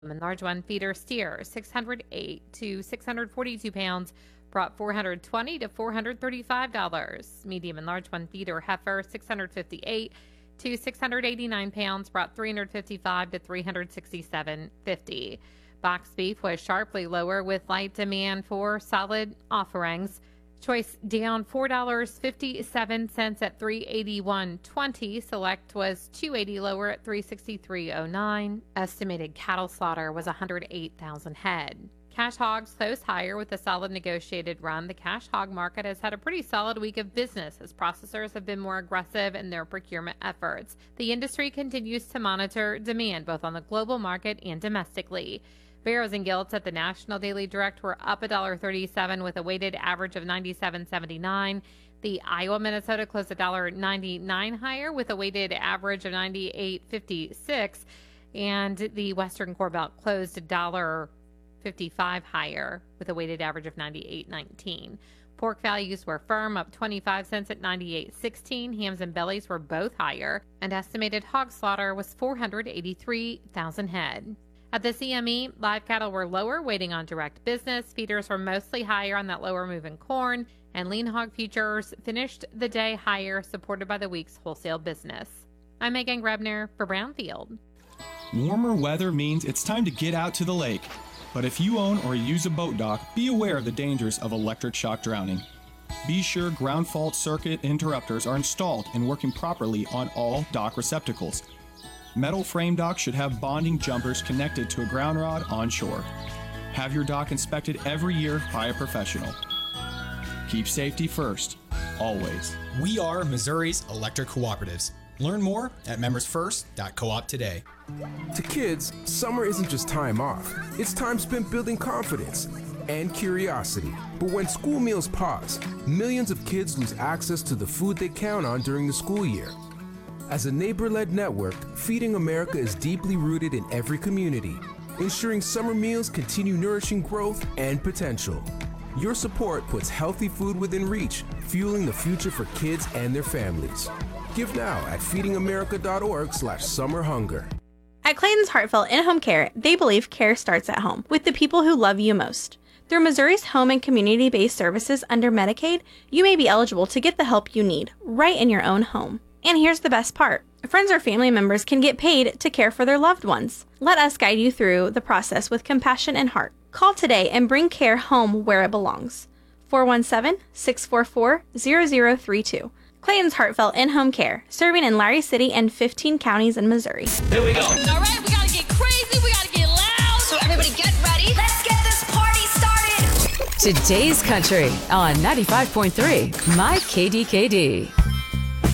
And large one feeder steer, 608 to 642 pounds, brought $420 to $435. Medium and large one feeder heifer, 658 to 689 pounds, brought $355 to $367.50. Box beef was sharply lower with light demand for solid offerings. Choice down $4.57 at $381.20. Select was $2.80 lower at $363.09. Estimated cattle slaughter was 108,000 head. Cash hogs closed higher with a solid negotiated run. The cash hog market has had a pretty solid week of business as processors have been more aggressive in their procurement efforts. The industry continues to monitor demand both on the global market and domestically. Barrows and Gilts at the National Daily Direct were up $1.37 with a weighted average of 97.79. The Iowa Minnesota closed $1.99 higher with a weighted average of 98.56, and the Western Core Belt closed $1.55 higher with a weighted average of 98.19. Pork values were firm, up 25 cents at 98.16. Hams and bellies were both higher, and estimated hog slaughter was 483,000 head. At the CME, live cattle were lower, waiting on direct business. Feeders were mostly higher on that lower move in corn, and lean hog futures finished the day higher, supported by the week's wholesale business. I'm Megan Grebner for Brownfield. Warmer weather means it's time to get out to the lake. But if you own or use a boat dock, be aware of the dangers of electric shock drowning. Be sure ground fault circuit interrupters are installed and working properly on all dock receptacles. Metal frame docks should have bonding jumpers connected to a ground rod on shore. Have your dock inspected every year by a professional. Keep safety first, always. We are Missouri's electric cooperatives. Learn more at membersfirst.coop today. To kids, summer isn't just time off. It's time spent building confidence and curiosity. But when school meals pause, millions of kids lose access to the food they count on during the school year. As a neighbor-led network, Feeding America is deeply rooted in every community, ensuring summer meals continue nourishing growth and potential. Your support puts healthy food within reach, fueling the future for kids and their families. Give now at feedingamerica.org/summerhunger. At Clayton's Heartfelt In-Home Care, they believe care starts at home, with the people who love you most. Through Missouri's home and community-based services under Medicaid, you may be eligible to get the help you need, right in your own home. And here's the best part. Friends or family members can get paid to care for their loved ones. Let us guide you through the process with compassion and heart. Call today and bring care home where it belongs. 417-644-0032. Clayton's Heartfelt In-Home Care, serving in Larry City and 15 counties in Missouri. Here we go. All right, we gotta get crazy, we gotta get loud. So everybody get ready. Let's get this party started. Today's Country on 95.3 My KDKD.